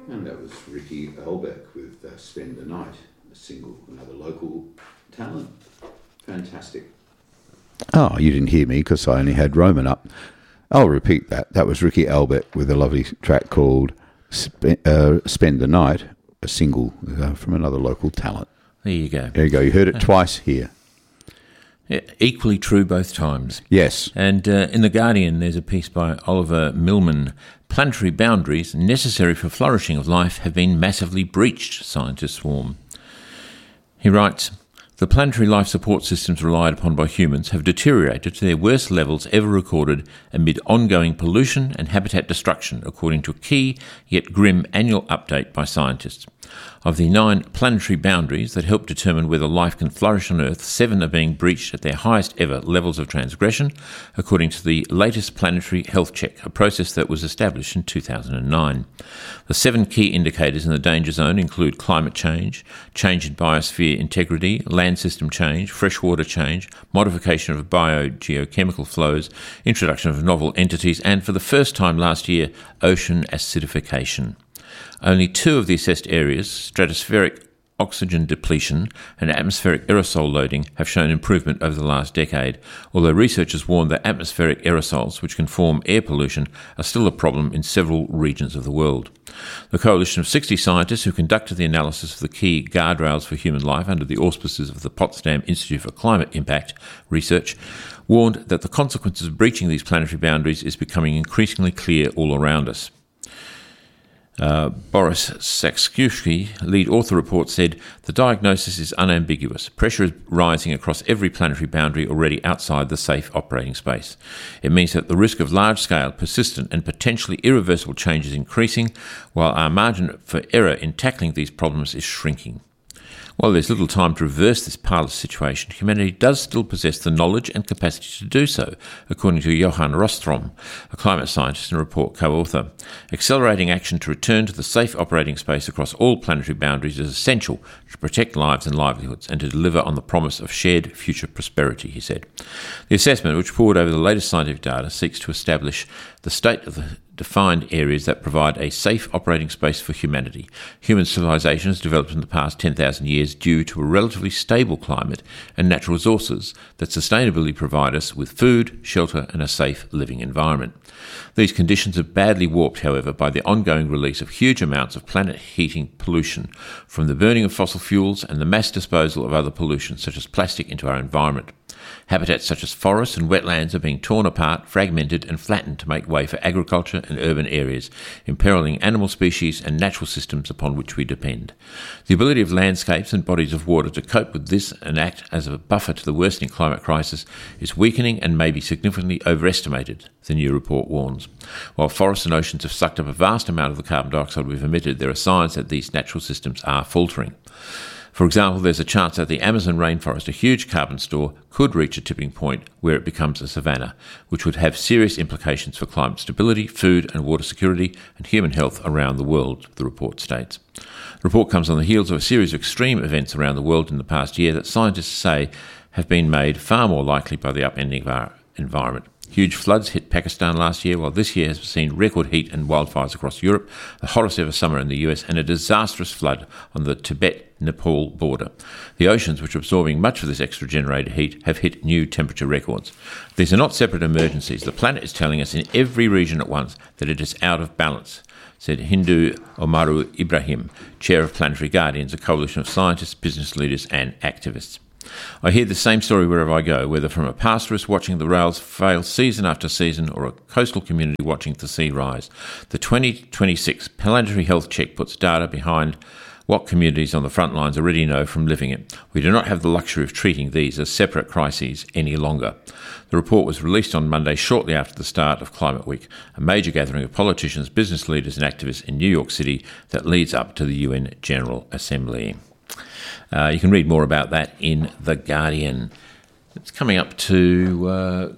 And that was Ricky Elbeck with Spend the Night, a single, another local talent. Fantastic. Oh, you didn't hear me because I only had Roman up. I'll repeat that. That was Ricky Elbeck with a lovely track called Spend the Night, a single from another local talent. There you go. There you go. You heard it twice here. Yeah, equally true both times. Yes. And in The Guardian, there's a piece by Oliver Millman. Planetary boundaries necessary for flourishing of life have been massively breached, scientists warn. He writes, the planetary life support systems relied upon by humans have deteriorated to their worst levels ever recorded amid ongoing pollution and habitat destruction, according to a key yet grim annual update by scientists. Of the 9 planetary boundaries that help determine whether life can flourish on Earth, 7 are being breached at their highest ever levels of transgression, according to the latest Planetary Health Check, a process that was established in 2009. The 7 key indicators in the danger zone include climate change, change in biosphere integrity, land system change, freshwater change, modification of biogeochemical flows, introduction of novel entities, and for the first time last year, ocean acidification. Only 2 of the assessed areas, stratospheric oxygen depletion and atmospheric aerosol loading, have shown improvement over the last decade, although researchers warn that atmospheric aerosols, which can form air pollution, are still a problem in several regions of the world. The coalition of 60 scientists who conducted the analysis of the key guardrails for human life under the auspices of the Potsdam Institute for Climate Impact Research warned that the consequences of breaching these planetary boundaries is becoming increasingly clear all around us. Boris Sakshuski, lead author report, said, the diagnosis is unambiguous. Pressure is rising across every planetary boundary already outside the safe operating space. It means that the risk of large-scale, persistent and potentially irreversible change is increasing, while our margin for error in tackling these problems is shrinking. While there's little time to reverse this parlous situation, humanity does still possess the knowledge and capacity to do so, according to Johan Rostrom, a climate scientist and report co-author. Accelerating action to return to the safe operating space across all planetary boundaries is essential to protect lives and livelihoods and to deliver on the promise of shared future prosperity, he said. The assessment, which poured over the latest scientific data, seeks to establish the state of the defined areas that provide a safe operating space for humanity. Human civilization has developed in the past 10,000 years due to a relatively stable climate and natural resources that sustainably provide us with food, shelter, and a safe living environment. These conditions are badly warped, however, by the ongoing release of huge amounts of planet-heating pollution from the burning of fossil fuels and the mass disposal of other pollutions, such as plastic, into our environment. Habitats such as forests and wetlands are being torn apart, fragmented and flattened to make way for agriculture and urban areas, imperiling animal species and natural systems upon which we depend. The ability of landscapes and bodies of water to cope with this and act as a buffer to the worsening climate crisis is weakening and may be significantly overestimated, the new report warns. While forests and oceans have sucked up a vast amount of the carbon dioxide we've emitted, there are signs that these natural systems are faltering. For example, there's a chance that the Amazon rainforest, a huge carbon store, could reach a tipping point where it becomes a savanna, which would have serious implications for climate stability, food and water security, and human health around the world, the report states. The report comes on the heels of a series of extreme events around the world in the past year that scientists say have been made far more likely by the upending of our environment. Huge floods hit Pakistan last year, while this year has seen record heat and wildfires across Europe, the hottest ever summer in the US, and a disastrous flood on the Tibet-Nepal border. The oceans, which are absorbing much of this extra-generated heat, have hit new temperature records. These are not separate emergencies. The planet is telling us in every region at once that it is out of balance, said Hindu Omaru Ibrahim, chair of Planetary Guardians, a coalition of scientists, business leaders and activists. I hear the same story wherever I go, whether from a pastorist watching the rails fail season after season or a coastal community watching the sea rise. The 2026 Planetary Health Check puts data behind what communities on the front lines already know from living it. We do not have the luxury of treating these as separate crises any longer. The report was released on Monday shortly after the start of Climate Week, a major gathering of politicians, business leaders and activists in New York City that leads up to the UN General Assembly. You can read more about that in The Guardian. It's coming up to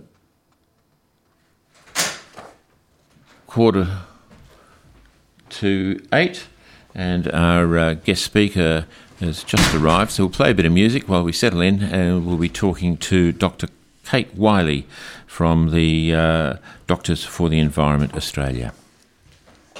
7:45, and our guest speaker has just arrived, so we'll play a bit of music while we settle in, and we'll be talking to Dr. Kate Wiley from the Doctors for the Environment Australia.